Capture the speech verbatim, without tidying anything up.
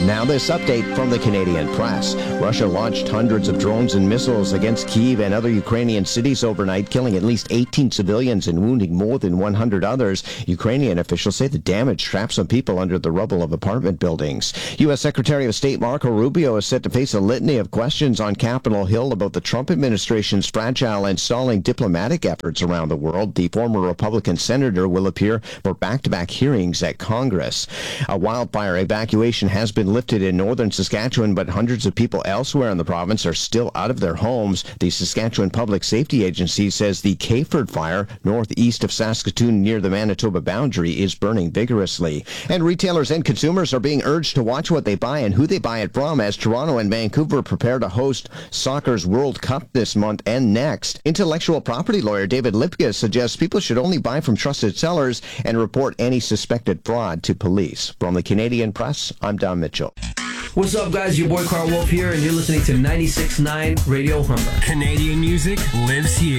Now this update from the Canadian Press. Russia launched hundreds of drones and missiles against Kyiv and other Ukrainian cities overnight, killing at least eighteen civilians and wounding more than one hundred others. Ukrainian officials say the damage trapped some people under the rubble of apartment buildings. U S. Secretary of State Marco Rubio is set to face a litany of questions on Capitol Hill about the Trump administration's fragile and stalling diplomatic efforts around the world. The former Republican senator will appear for back-to-back hearings at Congress. A wildfire evacuation has been lifted in northern Saskatchewan, but hundreds of people elsewhere in the province are still out of their homes. The Saskatchewan Public Safety Agency says the Kayford fire, northeast of Saskatoon near the Manitoba boundary, is burning vigorously. And retailers and consumers are being urged to watch what they buy and who they buy it from as Toronto and Vancouver prepare to host soccer's World Cup this month and next. Intellectual property lawyer David Lipka suggests people should only buy from trusted sellers and report any suspected fraud to police. From the Canadian Press, I'm Don Mitchell. What's up, guys? Your boy Carl Wolf here, and you're listening to ninety-six point nine Radio Humber. Canadian music lives here.